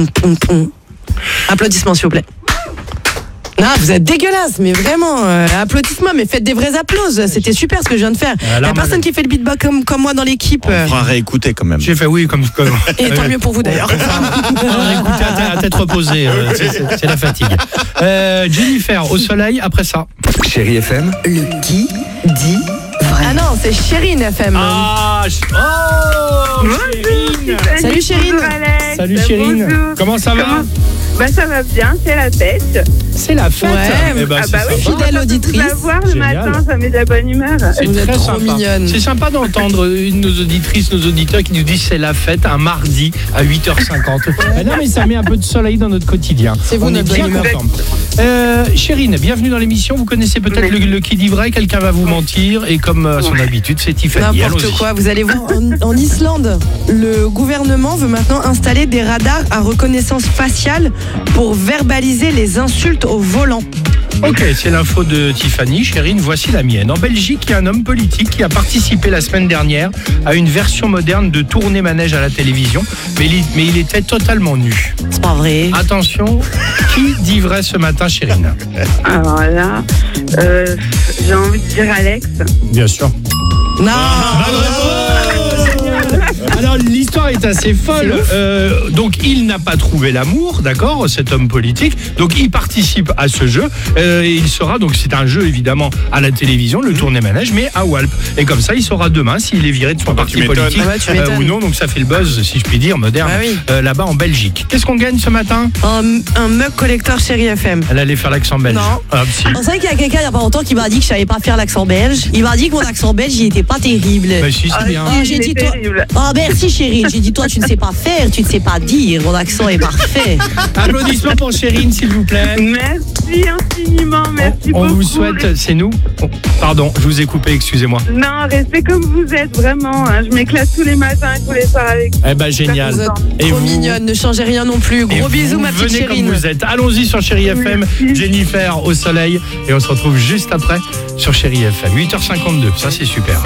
Applaudissements, s'il vous plaît. Non, vous êtes dégueulasse, mais vraiment, applaudissements, mais faites des vrais applauses. C'était super ce que je viens de faire. Il n'y a personne qui fait le beatbox comme moi dans l'équipe. On fera réécouter quand même. J'ai fait oui, comme. Et tant mieux pour vous d'ailleurs. Écoutez à tête reposée, c'est la fatigue. Jennifer, au soleil, après ça. Chérie FM. Le qui dit vrai. Ah non, c'est Chérine FM. Chérine. Salut Chérine. Bonjour Alex. Salut Chérine. Bonjour. Comment ça va? Ça va bien, c'est la fête. C'est la fête. Ouais. Eh ben, c'est oui, sympa. Fidèle auditrice. Vous voir le Génial. matin, ça met de la bonne humeur. C'est Vous êtes très trop sympa. mignonne. C'est sympa d'entendre une de nos auditrices, nos auditeurs qui nous disent c'est la fête un mardi à 8h50. Non mais ça met un peu de soleil dans notre quotidien. C'est vous, On est notre bien bonne humeur. contents. Chérine, bienvenue dans l'émission. Vous connaissez peut-être le qui dit vrai, quelqu'un va vous mentir et comme à son habitude, c'est Tiffany. N'importe Allons-y. quoi, vous allez voir. En Islande, le gouvernement veut maintenant installer des radars à reconnaissance faciale pour verbaliser les insultes au volant. Ok, c'est l'info de Tiffany. Chérine, voici la mienne. En Belgique, il y a un homme politique qui a participé la semaine dernière à une version moderne de Tourner manège à la télévision, mais il était totalement nu. C'est pas vrai. Attention, qui dit vrai ce matin, Chérine? Alors là, j'ai envie de dire Alex. Bien sûr. Non. Alors l'histoire est assez folle. Donc il n'a pas trouvé l'amour, d'accord, cet homme politique. Donc il participe à ce jeu. Et il sera donc c'est un jeu évidemment à la télévision, le Tourner manège, mais à Walp. Et comme ça, il saura demain s'il est viré de son parti tu politique m'étonnes. Ah ouais, tu m'étonnes. ou non. Donc ça fait le buzz, si je puis dire, moderne, Ah oui. là-bas en Belgique. Qu'est-ce qu'on gagne ce matin? Un mug collector Chérie FM. Elle allait faire l'accent belge. Non. Ah, si. On sait qu'il y a quelqu'un il n'y a pas longtemps qui m'a dit que je savais pas faire l'accent belge. Il m'a dit que mon accent belge il était pas terrible. Bah, si, c'est bien. Ah, j'ai il dit est toi. terrible. Ah merci chérie, j'ai dit toi tu ne sais pas faire, tu ne sais pas dire, mon accent est parfait. Applaudissements pour Chérine, s'il vous plaît. Merci infiniment, merci On beaucoup. vous souhaite, c'est nous. Pardon, je vous ai coupé, excusez-moi. Non, restez comme vous êtes, vraiment. Je m'éclate tous les matins et tous les soirs avec vous. Eh ben génial. Vous êtes Et trop vous mignonne, ne changez rien non plus. Et Gros bisous, vous ma petite venez Chérine. comme vous êtes. Allons-y sur Chérie FM, Merci. Jennifer au soleil. Et on se retrouve juste après sur Chérie FM. 8h52, ça c'est super.